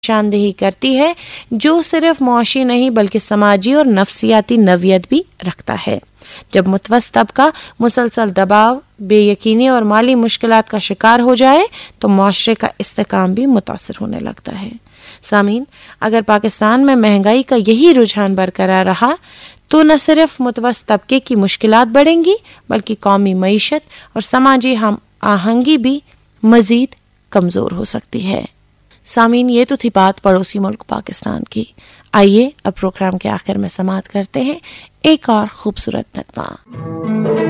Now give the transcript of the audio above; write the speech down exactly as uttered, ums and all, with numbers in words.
निशानदेही करती है, जो सिर्फ मुआशी नहीं बल्कि समाजी और नफ्सियाती नवियत भी रखता है। जब मुतवस्सित तबका मुसलसल दबाव, बेयकीनी और माली मुश्किलात का शिकार हो जाए तो मुआशरे का इस्तेकाम भी मुतासर होने लगता है। सामीन, अगर पाकिस्तान में महंगाई का यही रुझान बरकरार रहा तो न सिर्फ मुतवस्सित तबके की मुश्किलात बढ़ेंगी बल्कि कौमी मईशत और समाजी हम आहंगी भी मजीद कमज़ोर हो सकती है। सामीन, ये तो थी बात पड़ोसी मुल्क पाकिस्तान की। आइए अब प्रोग्राम के आखिर में समाअत करते हैं एक और खूबसूरत नगमा।